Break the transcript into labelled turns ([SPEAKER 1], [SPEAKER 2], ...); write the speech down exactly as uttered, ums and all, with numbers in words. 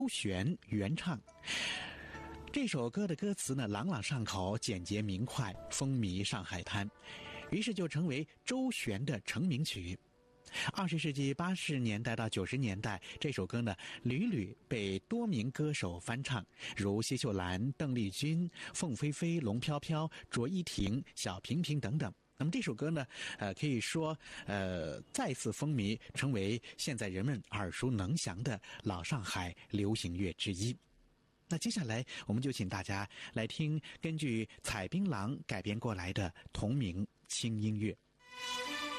[SPEAKER 1] 周璇原唱。这首歌的歌词呢，朗朗上口，简洁明快，风靡上海滩，于是就成为周璇的成名曲。二十世纪八十年代到九十年代，这首歌呢屡屡被多名歌手翻唱，如谢秀兰、邓丽君、凤飞飞、龙飘飘、卓依婷、小平平等等。那么这首歌呢，呃，可以说，呃，再次风靡，成为现在人们耳熟能详的老上海流行乐之一。那接下来，我们就请大家来听根据采槟榔改编过来的同名轻音乐。